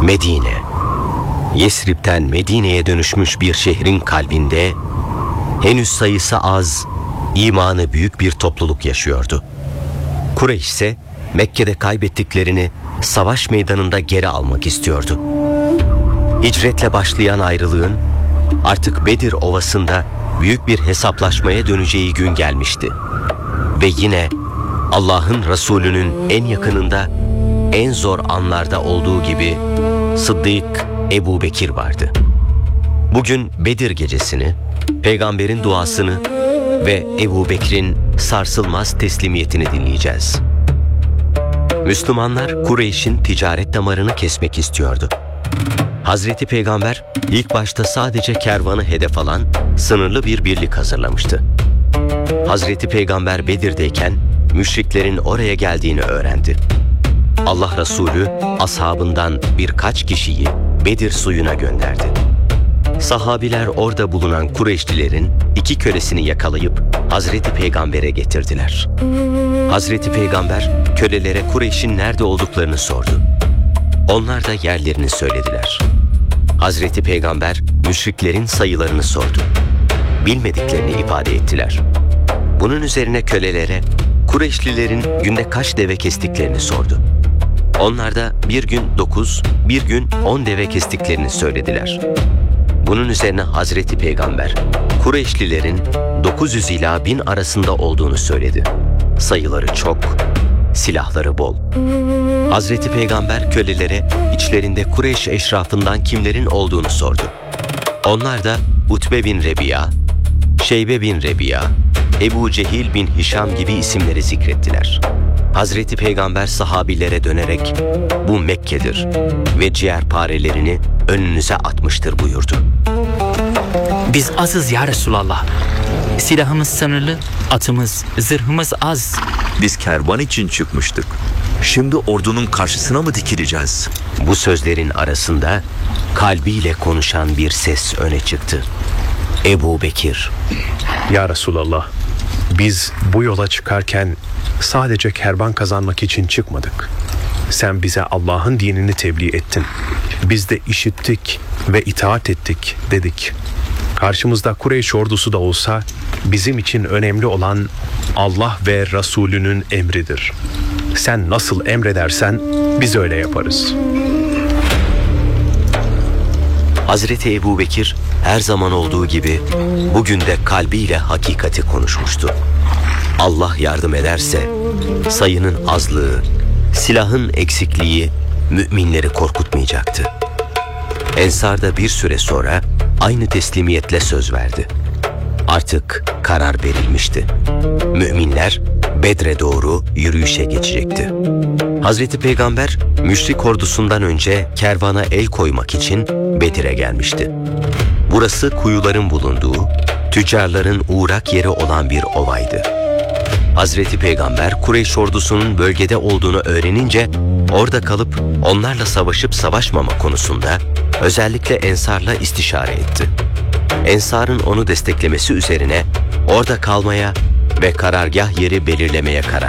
Medine. Yesrib'ten Medine'ye dönüşmüş bir şehrin kalbinde henüz sayısı az, imanı büyük bir topluluk yaşıyordu. Kureyş ise Mekke'de kaybettiklerini savaş meydanında geri almak istiyordu. Hicretle başlayan ayrılığın artık Bedir Ovası'nda büyük bir hesaplaşmaya döneceği gün gelmişti. Ve yine Allah'ın Resulü'nün en yakınında, en zor anlarda olduğu gibi Sıddık Ebu Bekir vardı. Bugün Bedir gecesini, peygamberin duasını ve Ebu Bekir'in sarsılmaz teslimiyetini dinleyeceğiz. Müslümanlar Kureyş'in ticaret damarını kesmek istiyordu. Hazreti Peygamber ilk başta sadece kervanı hedef alan sınırlı bir birlik hazırlamıştı. Hazreti Peygamber Bedir'deyken müşriklerin oraya geldiğini öğrendi. Allah Resulü ashabından birkaç kişiyi Bedir suyuna gönderdi. Sahabiler orada bulunan Kureyşlilerin 2 kölesini yakalayıp Hazreti Peygamber'e getirdiler. Hazreti Peygamber kölelere Kureyş'in nerede olduklarını sordu. Onlar da yerlerini söylediler. Hazreti Peygamber müşriklerin sayılarını sordu. Bilmediklerini ifade ettiler. Bunun üzerine kölelere Kureyşlilerin günde kaç deve kestiklerini sordu. Onlar da bir gün 9, bir gün 10 deve kestiklerini söylediler. Bunun üzerine Hazreti Peygamber Kureyşlilerin 900 ila 1000 arasında olduğunu söyledi. Sayıları çok, silahları bol. Hazreti Peygamber kölelere içlerinde Kureyş eşrafından kimlerin olduğunu sordu. Onlar da Utbe bin Rebi'a, Şeybe bin Rebi'a, Ebu Cehil bin Hişam gibi isimleri zikrettiler. Hazreti Peygamber sahabilere dönerek bu Mekke'dir ve ciğerparelerini önünüze atmıştır buyurdu. Biz azız ya Resulallah. Silahımız sınırlı, atımız, zırhımız az. Biz kervan için çıkmıştık. Şimdi ordunun karşısına mı dikileceğiz? Bu sözlerin arasında kalbiyle konuşan bir ses öne çıktı. Ebu Bekir. Ya Resulallah, biz bu yola çıkarken sadece kervan kazanmak için çıkmadık. Sen bize Allah'ın dinini tebliğ ettin. Biz de işittik ve itaat ettik dedik. Karşımızda Kureyş ordusu da olsa bizim için önemli olan Allah ve Resulünün emridir. Sen nasıl emredersen biz öyle yaparız. Hazreti Ebu Bekir her zaman olduğu gibi bugün de kalbiyle hakikati konuşmuştu. Allah yardım ederse sayının azlığı, silahın eksikliği müminleri korkutmayacaktı. Ensar da bir süre sonra aynı teslimiyetle söz verdi. Artık karar verilmişti. Müminler Bedre doğru yürüyüşe geçecekti. Hazreti Peygamber müşrik ordusundan önce kervana el koymak için Bedir'e gelmişti. Burası kuyuların bulunduğu, tüccarların uğrak yeri olan bir ovaydı. Hazreti Peygamber Kureyş ordusunun bölgede olduğunu öğrenince orada kalıp onlarla savaşıp savaşmama konusunda özellikle Ensar'la istişare etti. Ensar'ın onu desteklemesi üzerine orada kalmaya ve karargah yeri belirlemeye karar